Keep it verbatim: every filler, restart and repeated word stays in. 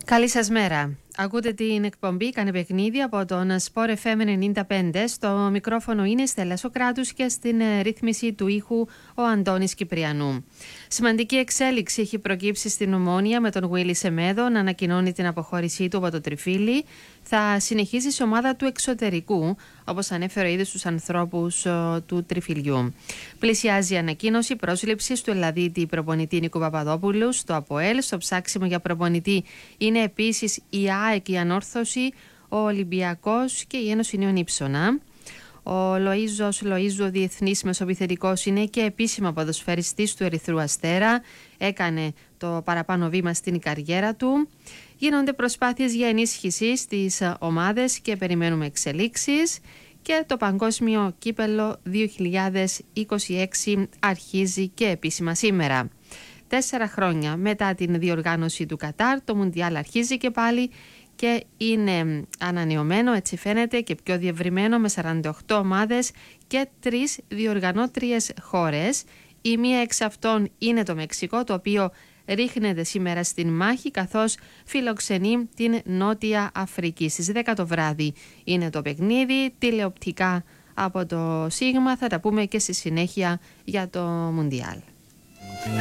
Καλή σας μέρα. Ακούτε την εκπομπή «Κάνε παιχνίδι» από τον Sport εφ εμ ενενήντα πέντε. Στο μικρόφωνο είναι η Στέλλα Σοκράτους και στην ρύθμιση του ήχου ο Αντώνης Κυπριανού. Σημαντική εξέλιξη έχει προκύψει στην Ομόνοια με τον Γουίλι Σεμέδο να ανακοινώνει την αποχώρησή του από το Τριφύλι. Θα συνεχίσει σε ομάδα του εξωτερικού, όπως ανέφερε ήδη στους ανθρώπους ο, του Τριφυλιού. Πλησιάζει η ανακοίνωση πρόσληψης του Ελλαδίτη προπονητή Νίκου Παπαδόπουλου στο ΑΠΟΕΛ. Στο ψάξιμο για προπονητή είναι επίσης η ΑΕΚ, η Ανόρθωση, ο Ολυμπιακός και η Ένωση Νέων Ύψωνα. Ο Λοΐζος Λοΐζου, διεθνής μεσοπιθετικός, είναι και επίσημα ποδοσφαιριστής του Ερυθρού Αστέρα. Έκανε το παραπάνω βήμα στην καριέρα του. Γίνονται προσπάθειες για ενίσχυση στις ομάδες και περιμένουμε εξελίξεις. Και το Παγκόσμιο Κύπελλο δύο χιλιάδες είκοσι έξι αρχίζει και επίσημα σήμερα. Τέσσερα χρόνια μετά την διοργάνωση του Κατάρ, το Μουντιάλ αρχίζει και πάλι και είναι ανανεωμένο, έτσι φαίνεται, και πιο διευρυμένο με σαράντα οκτώ ομάδες και τρεις διοργανώτριες χώρες. Η μία εξ αυτών είναι το Μεξικό, το οποίο ρίχνεται σήμερα στην μάχη καθώς φιλοξενεί την Νότια Αφρική. Στις δέκα το βράδυ είναι το παιχνίδι, τηλεοπτικά από το Σίγμα. Θα τα πούμε και στη συνέχεια για το Μουντιάλ.